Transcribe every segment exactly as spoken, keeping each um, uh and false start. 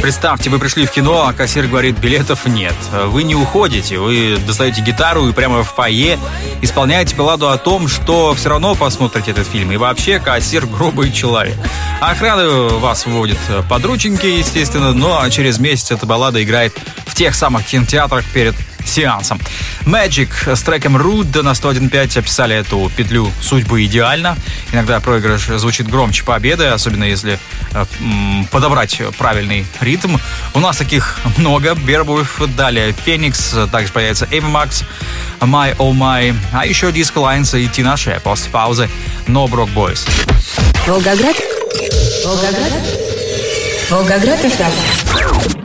представьте, вы пришли в кино, а кассир говорит, билетов нет. Вы не уходите, вы достаете гитару и прямо в фойе исполняете балладу о том, что все равно посмотрите этот фильм. И вообще кассир грубый человек. Охрана вас выводит под рученьки, естественно, но через месяц эта баллада играет в тех самых кинотеатрах перед сеансом. Magic с треком Rude на сто один и пять описали эту петлю судьбы идеально. Иногда проигрыш звучит громче победы, особенно если э, м, подобрать правильный ритм. У нас таких много. Beowulf, далее Phoenix, также появится Ava Max, My Oh My, а еще Disco Lines и Tinashe. После паузы No Broke Boys. Волгоград? Волгоград? Волгоград эф эм.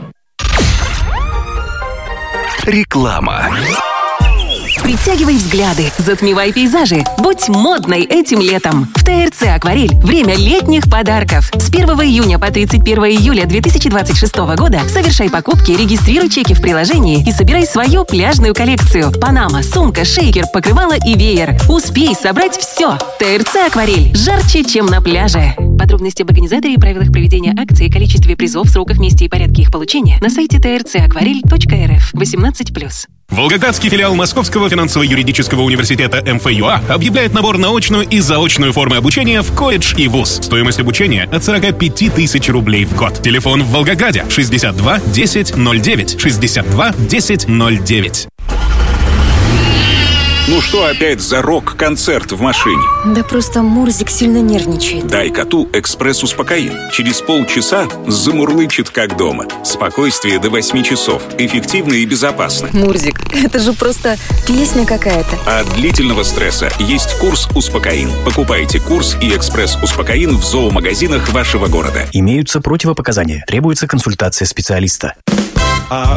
Реклама. Притягивай взгляды, затмевай пейзажи. Будь модной этим летом. В ТРЦ «Акварель» время летних подарков. С первого июня по тридцать первого июля две тысячи двадцать шестого года совершай покупки, регистрируй чеки в приложении и собирай свою пляжную коллекцию. Панама, сумка, шейкер, покрывало и веер. Успей собрать все. ТРЦ «Акварель» жарче, чем на пляже. Подробности об организаторе и правилах проведения акции, количестве призов, сроках, месте и порядке их получения на сайте тэ эр цэ акварель точка эр эф. восемнадцать плюс. Волгоградский филиал Московского финансово-юридического университета эм эф ю а объявляет набор на очную и заочную формы обучения в колледж и вуз. Стоимость обучения от сорок пять тысяч рублей в год. Телефон в Волгограде шестьдесят два десять ноль девять, шестьдесят два десять ноль девять. Ну что опять за рок-концерт в машине? Да просто Мурзик сильно нервничает. Дай коту экспресс-успокоин. Через полчаса замурлычет как дома. Спокойствие до восьми часов. Эффективно и безопасно. Мурзик, это же просто песня какая-то. От длительного стресса есть курс «Успокоин». Покупайте курс и экспресс-успокоин в зоомагазинах вашего города. Имеются противопоказания. Требуется консультация специалиста.